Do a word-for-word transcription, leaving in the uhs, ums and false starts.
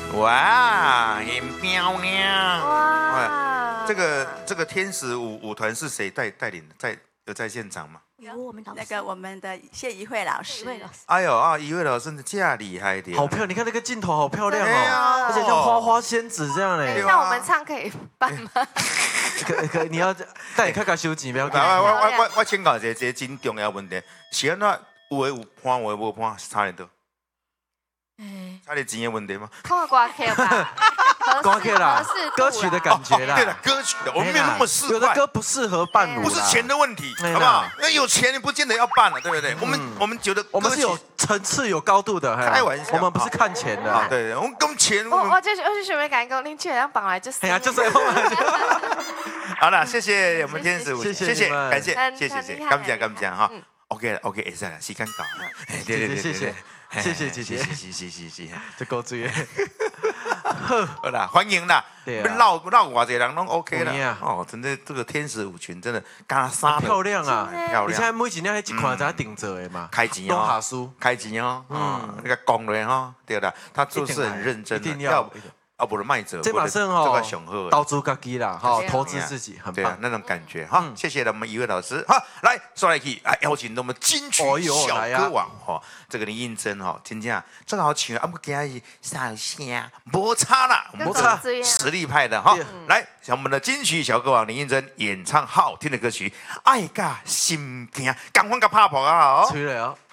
哇，很漂亮！ 哇， 这个这个天使舞舞团是谁带带领的？在有在现场吗？ 有我们老师那个我们的谢怡慧老师， 一位老师， 哎呦啊，一位老师这样厉害的， 好漂亮！你看那个镜头好漂亮哎呀哦，而且像花花仙子这样嘞。 等一下我们唱可以办吗？ 可可，你要带你看看修剪，不要来，我我我我我请教一个一个真重要问题，是安怎有的有判，有的无判，差点多， 哎， 差点钱的问题吗？ 看歌 K 吧， 光 K 啦合适， 歌曲的感觉啦。 对了，歌曲的，我们没有那么市有的侩。 歌不适合伴舞， 不是钱的问题， 哎好不好啦？ 那有钱你不见得要办了，对不对？我们我们觉得我们是有层次、有高度的。 开玩笑我们不是看钱的。 啊，对对，我们跟钱， 我我们我就是我就准备赶紧讲，恁去人绑来就是。 哎呀，就是要好了，谢谢我们天使舞， 谢谢谢谢， 你们感谢， 很谢谢，谢谢， 很厉害感谢， 很厉害感谢哈嗯。 OK 了，OK， 会使了，时间到了。哎谢谢谢谢哎谢谢姐姐谢谢谢谢谢谢。 这够追。 好啦，欢迎啦， 对啊绕绕偌济人拢 OK 有影啦。哦，真的这个天使舞群真的加沙漂亮啊！ 漂你现在亮， 每一年还一款在顶着的嘛？ 开钱弄下哦， 书， 开钱哦， 嗯嗯，那个工人哈，对啦，他做事很认真的， 一定要。 啊，不是卖者， 这马上这哦个雄厚， 刀猪自己啦，哈， 对啊投资自己很棒，。 对啊那种感觉哈。谢谢我们一位老师哈，来说来去，来邀请我们金曲哦哟小来啊歌王哈，这个林应真哈，真正这个好唱，啊不给他上声，无差啦， 没差这样实力派的哈对。 来，像我们的金曲小歌王林应真演唱好听的歌曲《爱甲心惊》，赶快给拍破啊！哦。 吹了哦。